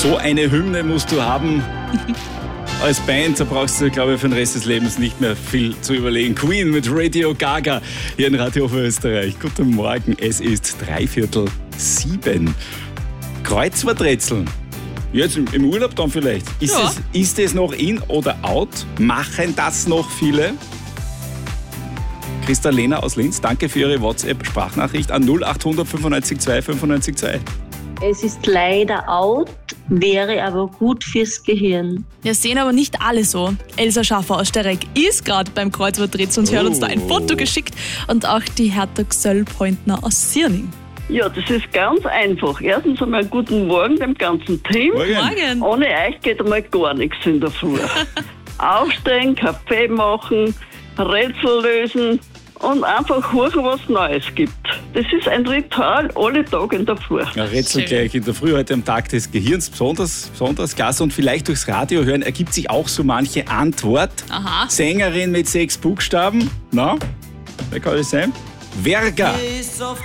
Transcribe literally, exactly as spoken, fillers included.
So eine Hymne musst du haben. Als Band, da brauchst du, glaube ich, für den Rest des Lebens nicht mehr viel zu überlegen. Queen mit Radio Gaga hier in Radio für Österreich. Guten Morgen, es ist dreiviertel sieben. Kreuzworträtseln. Jetzt im Urlaub dann vielleicht. Ist, Ja. es, ist es noch in oder out? Machen das noch viele? Christa Lehner aus Linz, danke für Ihre WhatsApp-Sprachnachricht an null acht hundert fünfundneunzig zwei fünfundneunzig zwei. Es ist leider out, wäre aber gut fürs Gehirn. Ja, sehen aber nicht alle so. Elsa Schaffer aus Steyrek ist gerade beim Kreuzworträtsel und sie hat uns da ein Foto geschickt. Und auch die Hertha Gsöll-Pointner aus Sierning. Ja, das ist ganz einfach. Erstens einmal guten Morgen dem ganzen Team. Morgen. Ohne euch geht einmal gar nichts in der Früh. Aufstehen, Kaffee machen, Rätsel lösen und einfach hören, was Neues gibt. Das ist ein Ritual alle Tage in der Früh. Ja, Rätsel Schön. gleich in der Früh heute am Tag des Gehirns, besonders, besonders klasse. Und vielleicht durchs Radio hören ergibt sich auch so manche Antwort. Aha. Sängerin mit sechs Buchstaben. Na, wer kann das sein? Verga.